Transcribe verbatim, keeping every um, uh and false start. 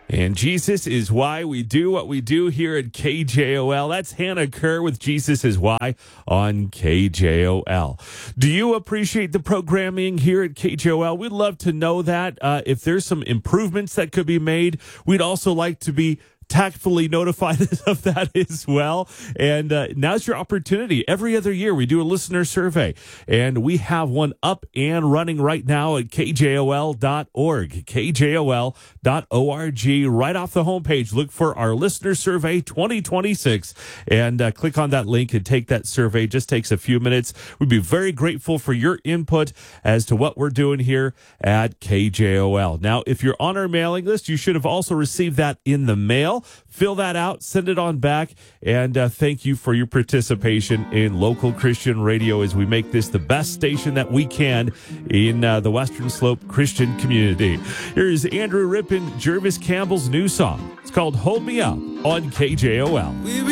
And Jesus is why we do what we do here at K J O L. That's Hannah Kerr with Jesus is Why on K J O L. Do you appreciate the programming here at K J O L? We'd love to know that. Uh, if there's some improvements that could be made, we'd also like to be tactfully notified of that as well. And uh, now's your opportunity. Every other year, we do a listener survey, and we have one up and running right now at K J O L dot org, K J O L dot org. Right off the homepage, look for our listener survey twenty twenty-six and uh, click on that link and take that survey. It just takes a few minutes. We'd be very grateful for your input as to what we're doing here at K J O L. Now, if you're on our mailing list, you should have also received that in the mail. Fill that out, send it on back, and uh, thank you for your participation in local Christian radio as we make this the best station that we can in uh, the Western Slope Christian community. Here's Andrew Rippin, Jervis Campbell's new song. It's called Hold Me Up on K J O L.